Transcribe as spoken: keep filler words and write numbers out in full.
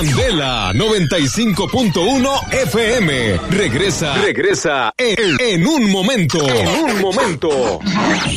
Candela noventa y cinco punto uno F M. Regresa, regresa en, en un momento. En un momento.